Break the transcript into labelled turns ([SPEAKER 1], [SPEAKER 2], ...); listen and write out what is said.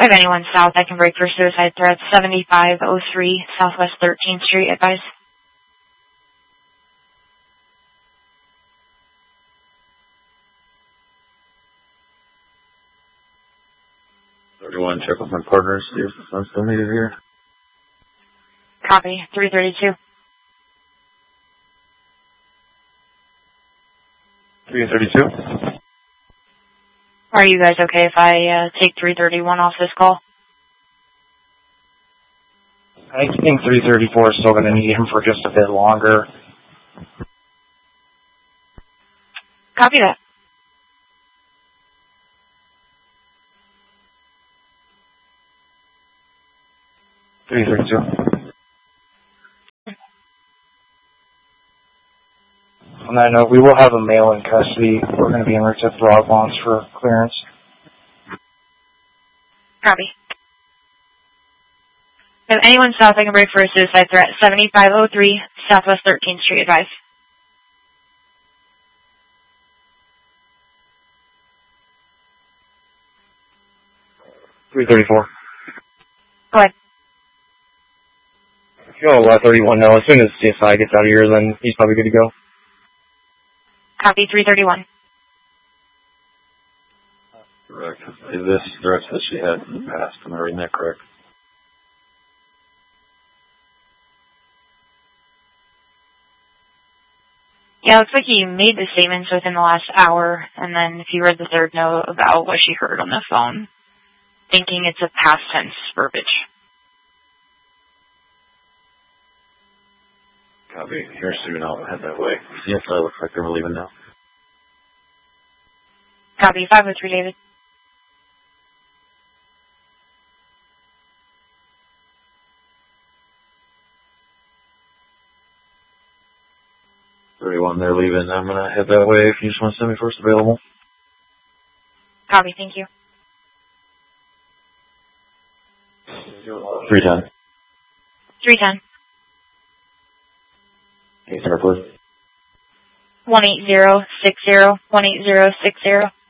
[SPEAKER 1] I have anyone south I can break for suicide threat, 7503 Southwest 13th Street, advise.
[SPEAKER 2] Everyone, check with my partners, see if I'm still needed here.
[SPEAKER 1] Copy, 332.
[SPEAKER 2] 332?
[SPEAKER 1] Are you guys okay if I take 331 off this call?
[SPEAKER 3] I think 334 is still going to need him for just a bit longer.
[SPEAKER 1] Copy that.
[SPEAKER 3] On that note, we will have a male in custody. We're going to be en route to Broadlawns for clearance.
[SPEAKER 1] Copy. If anyone south I can break for a suicide threat, 7503 Southwest 13th Street, advise.
[SPEAKER 3] .334.
[SPEAKER 1] Go ahead.
[SPEAKER 3] You'll let 31 know. As soon as CSI gets out of here, then he's probably good to go.
[SPEAKER 1] Copy, 331.
[SPEAKER 2] Correct. Is this threats that she had in the past? Am I reading that correct?
[SPEAKER 1] Yeah, it looks like he made the statements within the last hour, and then if you read the third note about what she heard on the phone, thinking it's a past tense verbiage.
[SPEAKER 2] Copy. Here soon, I'll head that way. Yes, I looks like they're leaving now.
[SPEAKER 1] Copy, 503, David.
[SPEAKER 2] They're leaving. I'm going to head that way if you just want to send me first available.
[SPEAKER 1] Copy, thank you.
[SPEAKER 2] 310.
[SPEAKER 1] 310.
[SPEAKER 2] Case number, please.
[SPEAKER 1] 18060. 18060.